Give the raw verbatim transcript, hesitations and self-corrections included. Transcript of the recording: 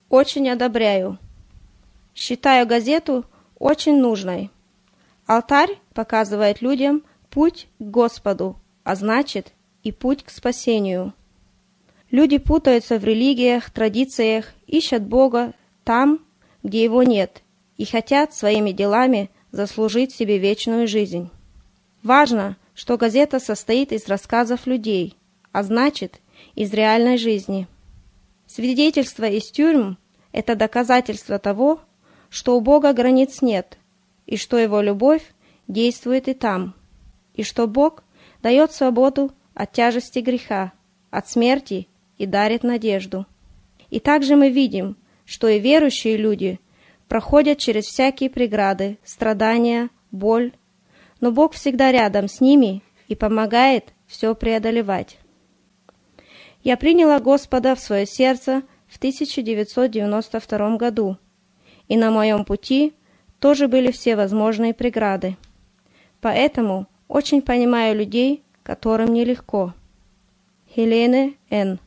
Очень одобряю. Считаю газету очень нужной. Алтарь показывает людям путь к Господу, а значит и путь к спасению. Люди путаются в религиях, традициях, ищут Бога там, где Его нет, и хотят своими делами заслужить себе вечную жизнь. Важно, что газета состоит из рассказов людей, а значит, из реальной жизни. Свидетельство из тюрьм – это доказательство того, что у Бога границ нет, и что Его любовь действует и там, и что Бог дает свободу от тяжести греха, от смерти и дарит надежду. И также мы видим, что и верующие люди проходят через всякие преграды, страдания, боль, но Бог всегда рядом с ними и помогает все преодолевать. Я приняла Господа в свое сердце в тысяча девятьсот девяносто втором году, и на моем пути тоже были все возможные преграды. Поэтому очень понимаю людей, которым нелегко. Хелене Н.